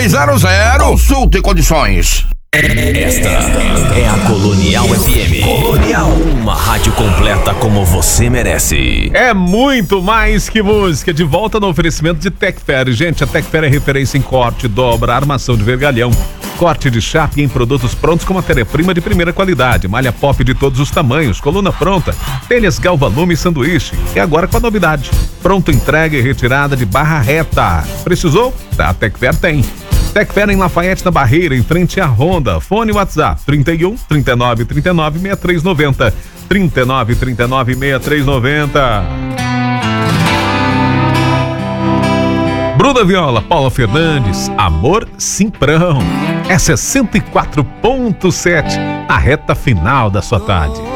3200. Consulta e condições. Esta é a Colonial FM. Colonial, uma rádio completa como você merece. É muito mais que música. De volta no oferecimento de Tecfer. Gente, a Tecfer é referência em corte, dobra, armação de vergalhão, corte de chapa em produtos prontos com matéria-prima de primeira qualidade, malha pop de todos os tamanhos, coluna pronta, telhas galvalume e sanduíche. E agora com a novidade: pronto entrega e retirada de barra reta. Precisou? A Tecfer tem. Tecfer em Lafayette, na Barreira, em frente à Honda. Fone WhatsApp 31 39 39 6390. 39 39 6390. Bruna Viola, Paula Fernandes, Amor Simprão. Essa é 104.7, a reta final da sua tarde.